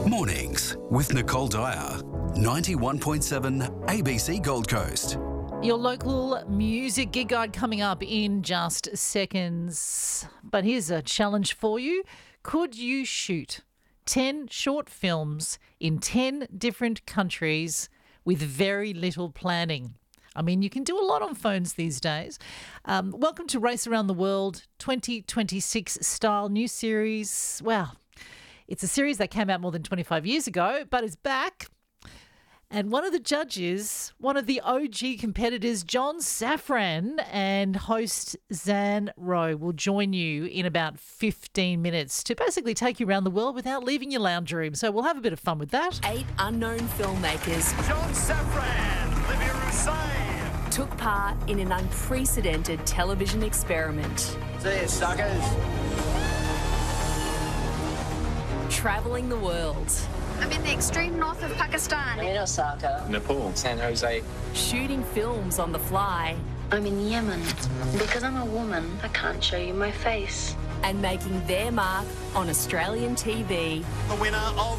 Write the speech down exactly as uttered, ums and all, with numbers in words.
Mornings with Nicole Dyer, ninety-one point seven A B C Gold Coast. Your local music gig guide coming up in just seconds. But here's a challenge for you. Could you shoot ten short films in ten different countries with very little planning? I mean, you can do a lot on phones these days. Um, welcome to Race Around the World twenty twenty-six style new series. Wow. It's a series that came out more than twenty-five years ago, but is back. And one of the judges, one of the O G competitors, John Safran, and host Zan Rowe will join you in about fifteen minutes to basically take you around the world without leaving your lounge room. So we'll have a bit of fun with that. Eight unknown filmmakers John Safran, Livia Rousseau, took part in an unprecedented television experiment. See you, suckers. Travelling the world, I'm in the extreme north of Pakistan. I'm in Osaka, Nepal, San Jose. shooting films on the fly, I'm in Yemen. Because I'm a woman, I can't show you my face. and making their mark on Australian T V. The winner of